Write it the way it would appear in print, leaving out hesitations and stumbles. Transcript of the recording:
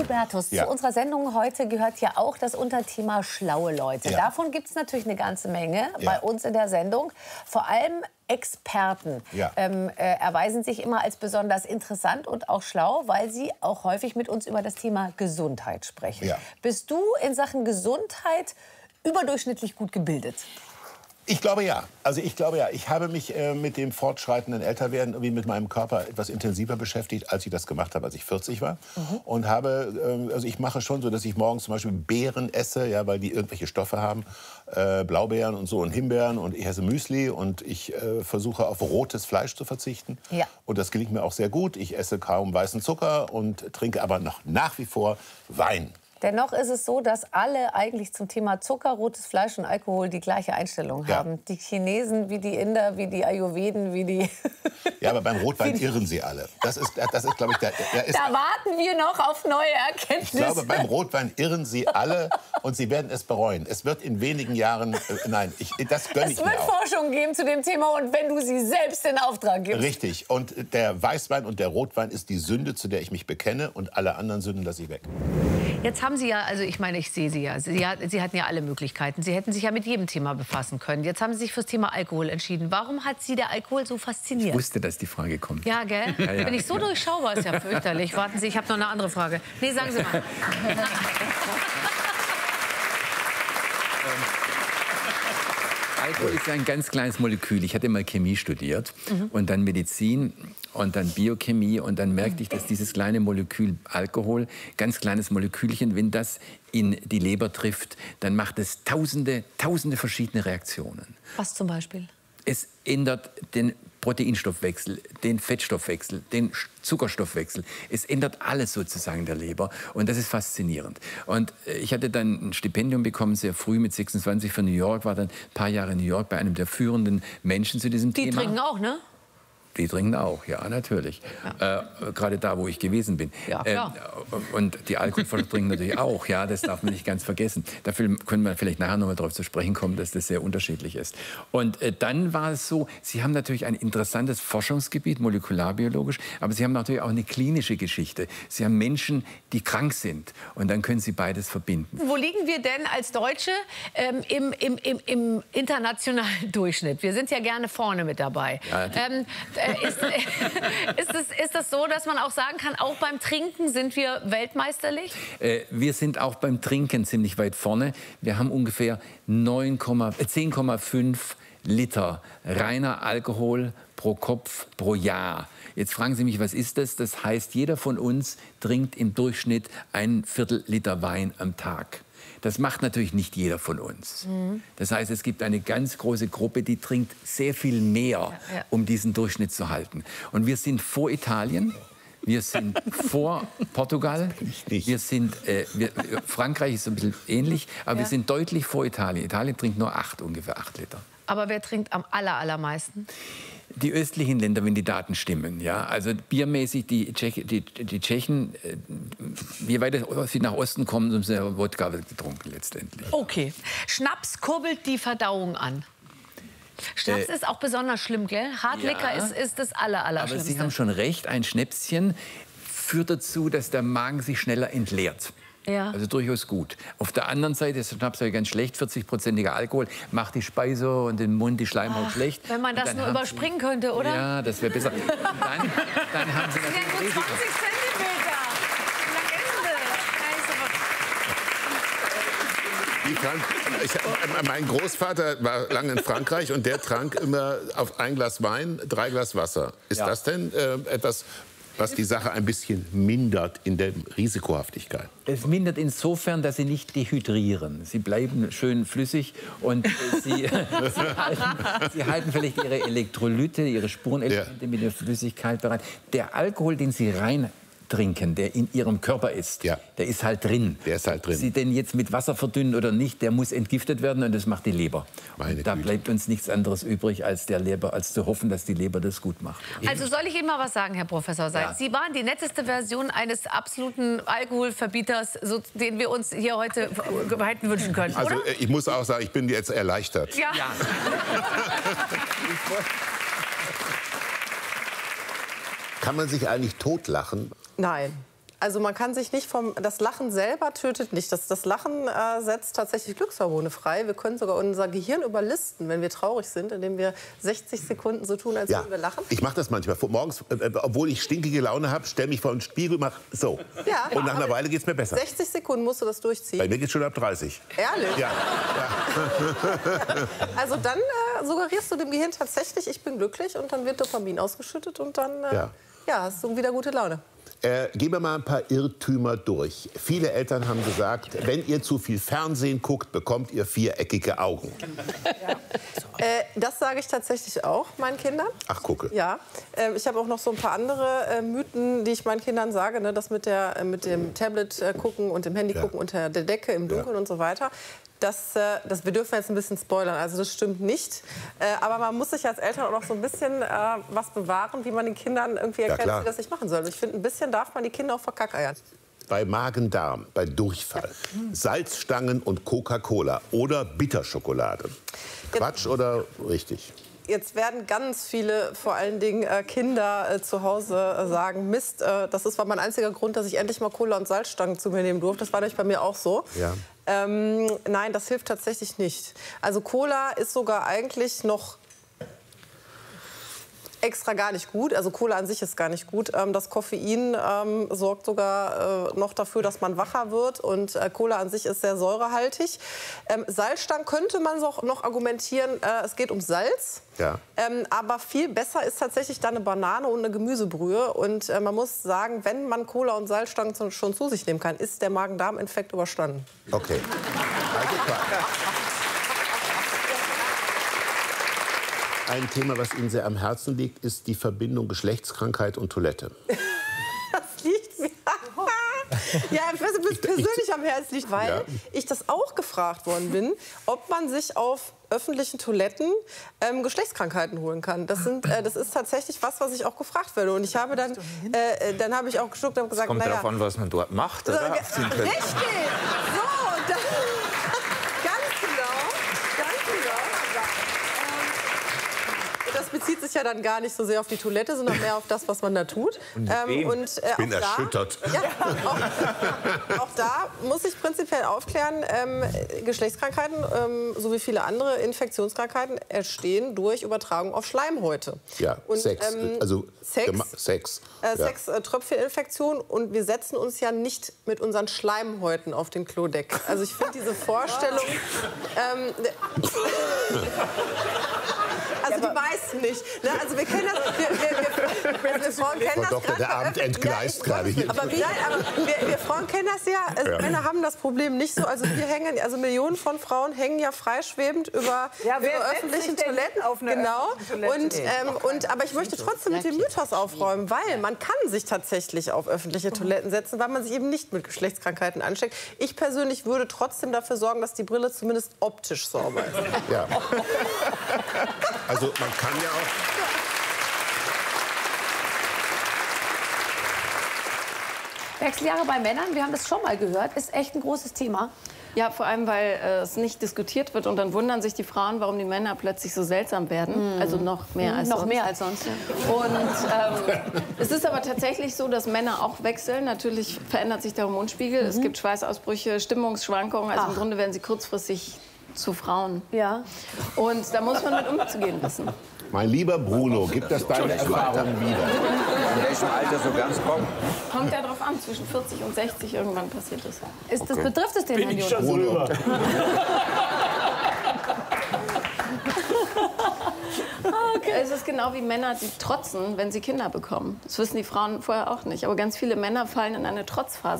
Hubertus, zu unserer Sendung heute gehört ja auch das Unterthema schlaue Leute. Davon gibt es natürlich eine ganze Menge bei uns in der Sendung. Vor allem Experten erweisen sich immer als besonders interessant und auch schlau, weil sie auch häufig mit uns über das Thema Gesundheit sprechen. Bist du in Sachen Gesundheit überdurchschnittlich gut gebildet? Ich glaube ja. Also ich glaube ja. Ich habe mich mit dem fortschreitenden Älterwerden irgendwie mit meinem Körper etwas intensiver beschäftigt, als ich das gemacht habe, als ich 40 war. Und habe, also ich mache schon so, dass ich morgens zum Beispiel Beeren esse, ja, weil die irgendwelche Stoffe haben, Blaubeeren und so und Himbeeren, und ich esse Müsli und ich versuche auf rotes Fleisch zu verzichten. Und das gelingt mir auch sehr gut. Ich esse kaum weißen Zucker und trinke aber noch nach wie vor Wein. Dennoch ist es so, dass alle eigentlich zum Thema Zucker, rotes Fleisch und Alkohol die gleiche Einstellung haben. Die Chinesen, wie die Inder, wie die Ayurveden, wie die... Ja, aber beim Rotwein irren sie alle. Das ist glaube ich, da warten wir noch auf neue Erkenntnisse. Ich glaube, beim Rotwein irren sie alle und sie werden es bereuen. Es wird in wenigen Jahren... nein, das gönne ich mir auch. Es wird Forschung geben zu dem Thema, und wenn du sie selbst in Auftrag gibst. Richtig. Und der Weißwein und der Rotwein ist die Sünde, zu der ich mich bekenne, und alle anderen Sünden lasse ich weg. Jetzt haben Sie ja, also ich meine, ich sehe Sie ja. Sie hatten ja alle Möglichkeiten. Sie hätten sich ja mit jedem Thema befassen können. Jetzt haben Sie sich fürs Thema Alkohol entschieden. Warum hat Sie der Alkohol so fasziniert? Ich wusste, dass die Frage kommt. Ja, gell? Ja. Bin ich so durchschaubar, ist ja fürchterlich. Warten Sie, ich habe noch eine andere Frage. Nee, sagen Sie mal. Alkohol ist ein ganz kleines Molekül. Ich hatte mal Chemie studiert und dann Medizin und dann Biochemie, und dann merkte ich, dass dieses kleine Molekül Alkohol, ganz kleines Molekülchen, wenn das in die Leber trifft, dann macht es tausende verschiedene Reaktionen. Was zum Beispiel? Es ändert den Proteinstoffwechsel, den Fettstoffwechsel, den Zuckerstoffwechsel. Es ändert alles sozusagen der Leber, und das ist faszinierend. Und ich hatte dann ein Stipendium bekommen, sehr früh mit 26 für New York, war dann ein paar Jahre in New York bei einem der führenden Menschen zu diesem Thema. Die trinken auch, ne? Die trinken auch, ja, natürlich. Gerade da, wo ich gewesen bin. Ja, klar. Und die Alkoholforscher trinken natürlich auch, ja, das darf man nicht ganz vergessen. Dafür können wir vielleicht nachher noch mal darauf zu sprechen kommen, dass das sehr unterschiedlich ist. Und dann war es so, Sie haben natürlich ein interessantes Forschungsgebiet, molekularbiologisch, aber Sie haben natürlich auch eine klinische Geschichte. Sie haben Menschen, die krank sind, und dann können Sie beides verbinden. Wo liegen wir denn als Deutsche im internationalen Durchschnitt? Wir sind ja gerne vorne mit dabei. Ja, ist das so, dass man auch sagen kann, auch beim Trinken sind wir weltmeisterlich? Wir sind auch beim Trinken ziemlich weit vorne. Wir haben ungefähr 10,5 Liter reiner Alkohol pro Kopf pro Jahr. Jetzt fragen Sie mich, was ist das? Das heißt, jeder von uns trinkt im Durchschnitt 1/4 Liter Wein am Tag. Das macht natürlich nicht jeder von uns. Das heißt, es gibt eine ganz große Gruppe, die trinkt sehr viel mehr, um diesen Durchschnitt zu halten. Und wir sind vor Italien, wir sind vor Portugal, Frankreich ist ein bisschen ähnlich, aber wir sind deutlich vor Italien. Italien trinkt nur ungefähr 8 Liter. Aber wer trinkt am allermeisten? Die östlichen Länder, wenn die Daten stimmen. Ja? Also biermäßig die Tschechen, je weiter sie nach Osten kommen, umso mehr Wodka wird getrunken letztendlich. Okay. Schnaps kurbelt die Verdauung an. Schnaps ist auch besonders schlimm, gell? Hartlicker ist das Allerschlimmste. Aber Sie haben schon recht, ein Schnäpschen führt dazu, dass der Magen sich schneller entleert. Ja. Also durchaus gut. Auf der anderen Seite ist der Schnaps ja ganz schlecht. 40%iger Alkohol macht die Speise und den Mund, die Schleimhaut schlecht. Wenn man das nur überspringen könnte, oder? Ja, das wäre besser. Dann haben Sie natürlich ja, gut 20 Zentimeter. Mein Großvater war lange in Frankreich und der trank immer auf ein Glas Wein 3 Glas Wasser. Ist das denn etwas, was die Sache ein bisschen mindert in der Risikohaftigkeit? Es mindert insofern, dass Sie nicht dehydrieren. Sie bleiben schön flüssig und Sie halten vielleicht Ihre Elektrolyte, Ihre Spurenelemente mit der Flüssigkeit bereit. Der Alkohol, den Sie rein trinken, der in Ihrem Körper ist, der ist halt drin. Der ist halt drin. Sie den jetzt mit Wasser verdünnen oder nicht, der muss entgiftet werden, und das macht die Leber. Da bleibt uns nichts anderes übrig, als der Leber, als zu hoffen, dass die Leber das gut macht. Also soll ich Ihnen mal was sagen, Herr Professor Seitz? Ja. Sie waren die netteste Version eines absoluten Alkoholverbieters, so, den wir uns hier heute wünschen können, also, oder? Ich muss auch sagen, ich bin jetzt erleichtert. Ja. Kann man sich eigentlich totlachen? Nein. Also man kann sich nicht das Lachen selber tötet nicht. Das Lachen setzt tatsächlich Glückshormone frei. Wir können sogar unser Gehirn überlisten, wenn wir traurig sind, indem wir 60 Sekunden so tun, als würden wir lachen. Ich mache das manchmal. Morgens, obwohl ich stinkige Laune habe, stelle mich vor den Spiegel, mache so. Ja, und nach einer Weile geht es mir besser. 60 Sekunden musst du das durchziehen. Bei mir geht es schon ab 30. Ehrlich? Ja. Also dann suggerierst du dem Gehirn tatsächlich, ich bin glücklich, und dann wird Dopamin ausgeschüttet und dann hast du wieder gute Laune. Gehen wir mal ein paar Irrtümer durch. Viele Eltern haben gesagt, wenn ihr zu viel Fernsehen guckt, bekommt ihr viereckige Augen. Ja. Das sage ich tatsächlich auch meinen Kindern. Ach, gucke. Ja. Ich habe auch noch so ein paar andere Mythen, die ich meinen Kindern sage. Ne? Das mit dem Tablet gucken und dem Handy gucken unter der Decke im Dunkeln und so weiter. Wir dürfen jetzt ein bisschen spoilern, also das stimmt nicht. Aber man muss sich als Eltern auch noch so ein bisschen was bewahren, wie man den Kindern irgendwie erklärt, wie das nicht machen soll. Ich finde, ein bisschen darf man die Kinder auch verkackeiern. Bei Magen-Darm, bei Durchfall, Salzstangen und Coca-Cola oder Bitterschokolade. Quatsch oder richtig? Jetzt werden ganz viele, vor allen Dingen Kinder zu Hause sagen, Mist, das war mein einziger Grund, dass ich endlich mal Cola und Salzstangen zu mir nehmen durfte. Das war nämlich bei mir auch so. Ja. Nein, das hilft tatsächlich nicht. Also Cola ist sogar eigentlich noch extra gar nicht gut. Also Cola an sich ist gar nicht gut. Das Koffein sorgt sogar noch dafür, dass man wacher wird. Und Cola an sich ist sehr säurehaltig. Salzstangen könnte man noch argumentieren, es geht um Salz. Ja. Aber viel besser ist tatsächlich dann eine Banane und eine Gemüsebrühe. Und man muss sagen, wenn man Cola und Salzstangen schon zu sich nehmen kann, ist der Magen-Darm-Infekt überstanden. Okay. Also klar. Ein Thema, was Ihnen sehr am Herzen liegt, ist die Verbindung Geschlechtskrankheit und Toilette. Das liegt mir. Ja, persönlich am Herzen liegt, weil ich das auch gefragt worden bin, ob man sich auf öffentlichen Toiletten Geschlechtskrankheiten holen kann. Das ist tatsächlich was ich auch gefragt werde. Und ich habe dann habe ich auch geschluckt und gesagt, kommt darauf an, was man dort macht, oder? Richtig! So, ganz genau. Das bezieht sich ja dann gar nicht so sehr auf die Toilette, sondern mehr auf das, was man da tut. Ich bin erschüttert. Auch da muss ich prinzipiell aufklären, Geschlechtskrankheiten, so wie viele andere Infektionskrankheiten, entstehen durch Übertragung auf Schleimhäute. Ja, und, Sex. Sex, Tröpfcheninfektion. Und wir setzen uns ja nicht mit unseren Schleimhäuten auf den Klodeck. Also ich finde diese Vorstellung... Also die meisten nicht. Ne? Also wir kennen das, wir Frauen kennen das gerade. Der Abend entgleist gerade hier. Aber wir Frauen kennen das ja. Also Männer haben das Problem nicht so. Also Millionen von Frauen hängen ja freischwebend über öffentlichen Toiletten. Genau. Aber ich möchte trotzdem mit dem Mythos aufräumen, weil man kann sich tatsächlich auf öffentliche Toiletten setzen, weil man sich eben nicht mit Geschlechtskrankheiten ansteckt. Ich persönlich würde trotzdem dafür sorgen, dass die Brille zumindest optisch sauber ist. Ja. Also man kann ja auch... Wechseljahre bei Männern, wir haben das schon mal gehört, ist echt ein großes Thema. Ja, vor allem, weil es nicht diskutiert wird. Und dann wundern sich die Frauen, warum die Männer plötzlich so seltsam werden. Also noch mehr als sonst. Mehr als sonst. Ja. Und es ist aber tatsächlich so, dass Männer auch wechseln. Natürlich verändert sich der Hormonspiegel. Es gibt Schweißausbrüche, Stimmungsschwankungen. Also im Grunde werden sie kurzfristig zu Frauen. Ja. Und da muss man mit umzugehen wissen. Mein lieber Bruno, gibt das deine Erfahrungen wieder? In welchem Alter so ganz kommt? Kommt ja drauf an, zwischen 40 und 60 irgendwann passiert das. Betrifft es den Herrn Jonas? Bruno. Okay. Es ist genau wie Männer, die trotzen, wenn sie Kinder bekommen. Das wissen die Frauen vorher auch nicht. Aber ganz viele Männer fallen in eine Trotzphase.